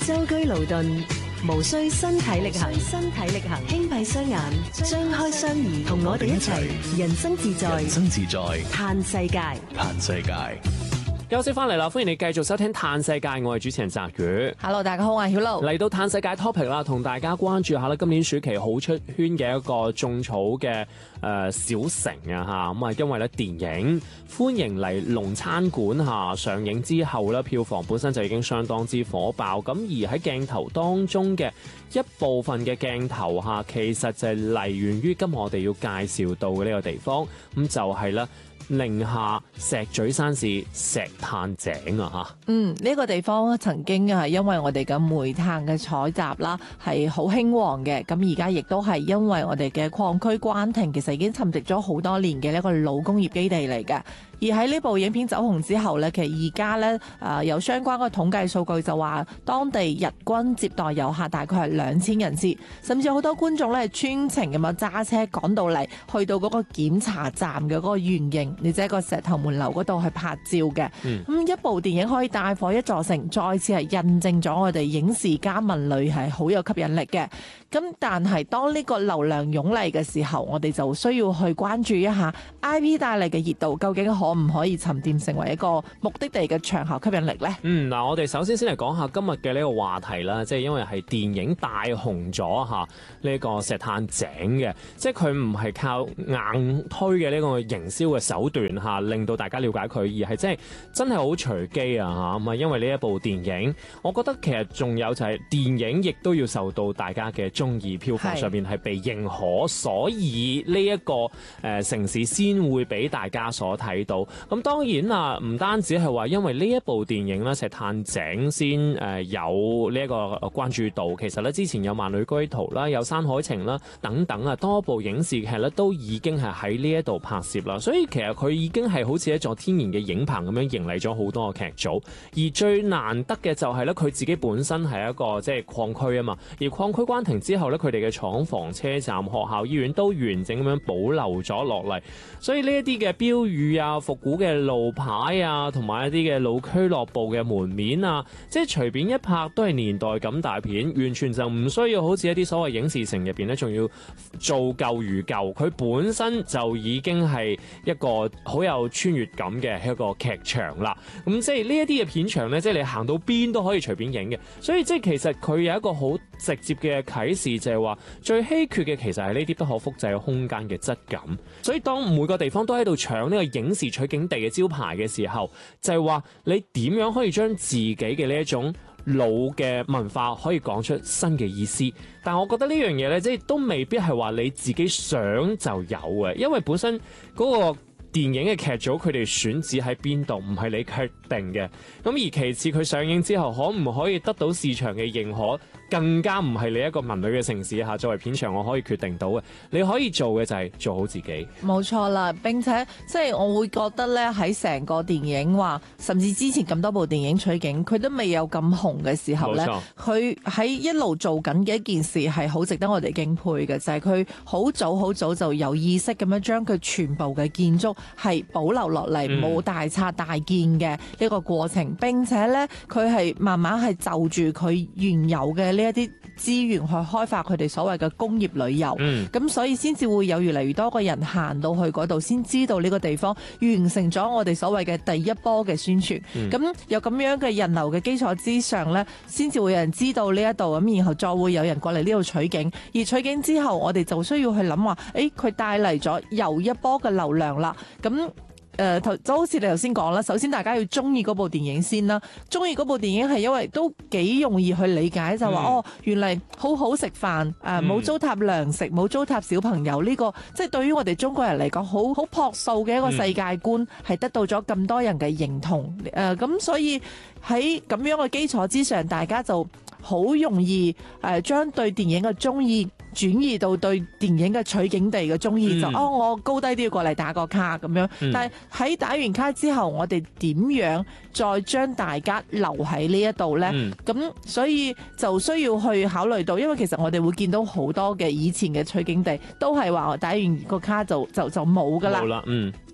舟車勞頓，無需身體力行，輕閉雙眼，張開雙耳，同我哋一齊人生自在，嘆世界。 休息翻嚟啦，歡迎你繼續收聽《嘆世界》，我係主持人澤宇。 Hello， 大家好，我係曉露。 嚟到嘆世界 topic 啦，同大家關注下啦，今年暑期好出圈嘅一個種草嘅小城啊嚇，咁啊因為咧電影歡迎嚟龍餐館嚇上映之後咧，票房本身就已經相當之火爆，咁而喺鏡頭當中嘅一部分嘅鏡頭嚇，其實就係嚟源於今日我哋要介紹到嘅呢個地方，咁就係咧。寧夏石嘴山市石炭井啊嚇， 呢個地方曾經係因為我哋嘅煤炭嘅採集啦係好興旺嘅，咁而家亦都係因為我哋嘅礦區關停，其實已經沉寂咗好多年嘅一個老工業基地嚟嘅。而喺呢部影片走紅之後呢，其實而家呢有相關嘅統計數據就話，當地日均接待遊客大概係2000人次，甚至有好多觀眾呢係專程咁樣揸車趕到嚟，去到嗰個檢查站嘅嗰個原型，你即係個石頭門樓嗰度去拍照嘅。咁一部電影可以帶火一座城，再次係印證咗我哋影視加文旅係好有吸引力嘅。咁但係當呢個流量湧嚟嘅時候，我哋就需要去關注一下 IP 帶嚟嘅熱度究竟可唔可以沉澱成為一個目的地嘅長效吸引力呢？ 嗱，我哋首先嚟講下今日嘅呢個話題啦，即係因為係電影帶紅咗嚇呢個石炭井嘅，即係佢唔係靠硬推嘅呢個營銷嘅手段嚇，令到大家了解佢，而係真係好隨機啊嚇咁啊！因為呢一部電影，我覺得其實仲有就係電影亦都要受到大家嘅中意，票房上面係被認可，所以呢一個城市先會俾大家所睇到。咁當然啊，唔單止係話因為呢一部電影咧，石炭井先有呢一個關注度。其實咧之前有萬里歸途啦，有山海情啦等等啊，多部影視劇咧都已經係喺呢一度拍攝啦。所以其實佢已經係好似一座天然嘅影棚咁樣迎嚟咗好多個劇組。而最難得嘅就係咧，佢自己本身係一個即係礦區啊嘛。而礦區關停之後咧，佢哋嘅廠房、車站、學校、醫院都完整咁樣保留咗落嚟。所以呢一啲嘅標語啊、復古嘅路牌啊，同埋一啲嘅老俱樂部嘅門面啊，即係隨便一拍都係年代感大片，完全就唔需要好似一啲所謂影視城入邊咧，仲要做舊如舊。佢本身就已經係一個好有穿越感嘅一個劇場啦。咁即係呢一啲嘅片場咧，即係你行到邊都可以隨便影嘅。所以即係其實佢有一個好直接嘅啟示，就係話最稀缺嘅其實係呢啲不可複製嘅空間嘅質感。所以當每個地方都喺度搶呢個影視取景地嘅招牌嘅時候，就係話你點樣可以將自己嘅呢一種老嘅文化可以講出新嘅意思。但我覺得呢樣嘢咧，即係都未必係話你自己想就有嘅，因為本身嗰個電影嘅劇組佢哋選址喺邊度，唔係你決定嘅。咁而其次，佢上映之後可唔可以得到市場嘅認可，更加唔係你一個文旅嘅城市下作為片場我可以決定到嘅。你可以做嘅就係做好自己。 冇錯啦，並且即係我會覺得咧，喺成個電影話，甚至之前咁多部電影取景，佢都未有咁紅嘅時候咧，佢喺一路做緊嘅一件事係好值得我哋敬佩嘅，就係佢好早就有意識咁樣將佢全部嘅建築係保留落嚟，冇大拆大建嘅呢個過程。並且咧，佢係慢慢係就住佢原有嘅呢一啲資源去開發佢哋所謂嘅工業旅遊。咁所以先至會有越嚟越多個人行到去嗰度，先知道呢個地方完成咗我哋所謂嘅第一波嘅宣傳。咁有咁樣嘅人流嘅基礎之上呢，先至會有人知道呢一度，咁然後再會有人過嚟呢度取景。而取景之後，我哋就需要去諗話，佢帶嚟咗又一波嘅流量啦。咁就好似你頭先講啦，首先大家要中意嗰部電影先啦。中意嗰部電影係因為都幾容易去理解，就話原嚟好好食飯，冇糟蹋糧食，冇糟蹋小朋友，呢個即係對於我哋中國人嚟講好樸素嘅一個世界觀，係得到咗咁多人嘅認同。咁所以喺咁樣嘅基礎之上，大家就好容易將對電影嘅中意轉移到對電影嘅取景地嘅中意，就我高低都要過嚟打個卡咁樣。但係喺打完卡之後，我哋點樣再將大家留喺呢一度呢？咁所以就需要去考慮到，因為其實我哋會見到好多嘅以前嘅取景地都係話打完個卡就冇㗎啦。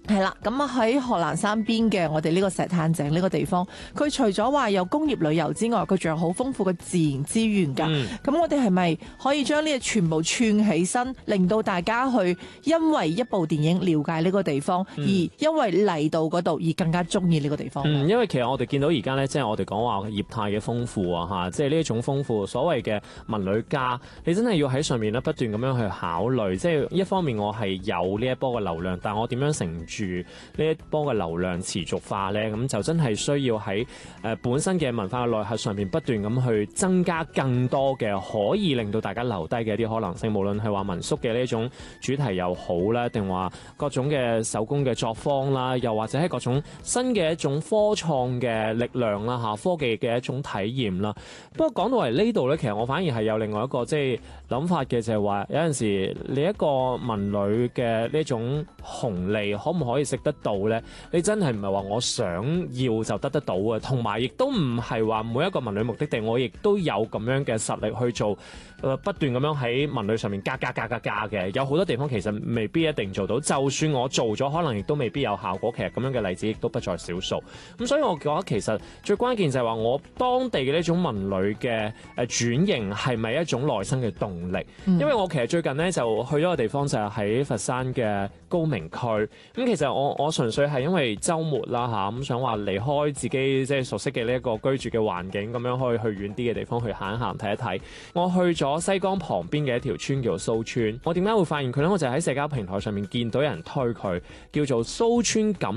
係啦，咁喺賀蘭山邊嘅我哋呢個石炭井呢個地方，佢除咗話有工業旅遊之外，佢仲有好豐富嘅自然資源㗎。咁我哋係咪可以將呢啲全部串起身，令到大家去因為一部電影了解呢個地方，而因為嚟到嗰度而更加中意呢個地方？ 因為其實我哋見到而家咧，即係我哋講話業態嘅豐富啊，嚇，即係呢一種豐富，所謂嘅文旅家，你真係要喺上面咧不斷咁樣去考慮。即係一方面我係有呢一波嘅流量，但我點樣乘住呢一波嘅流量持續化咧？咁就真係需要喺本身嘅文化嘅內核上面不斷咁去增加更多嘅可以令到大家留低嘅一啲可能性，無論係話民宿嘅呢一種主題又好啦，定話各種嘅手工嘅作坊啦，又或者係各種新嘅一種科創嘅力量啦，嚇，科技嘅一種體驗啦。不過講到嚟呢度咧，其實我反而係有另外一個即係諗法嘅，就係話有陣時你一個文旅嘅呢種紅利可唔可以食得到咧？你真係唔係話我想要就得到啊，同埋亦都唔係話每一個文旅目的地我亦都有咁樣嘅實力去做，不斷咁樣喺文旅上面加嘅。有好多地方其實未必一定做到，就算我做咗，可能亦都未必有效果。其實咁樣嘅例子亦都不在少數。咁所以我覺得其實最關鍵就係話我當地嘅呢種文旅嘅轉型係咪一種內生嘅動力？因為我其實最近咧就去咗個地方，就係喺佛山嘅高明區。咁其實我純粹係因為週末啦嚇，咁想話離開自己即係熟悉嘅呢一個居住嘅環境，咁樣可以去遠啲嘅地方去行一行睇一睇。我去咗西江旁邊嘅一條村叫做蘇村。我點解會發現佢咧？我就喺社交平台上面見到有人推佢，叫做蘇村感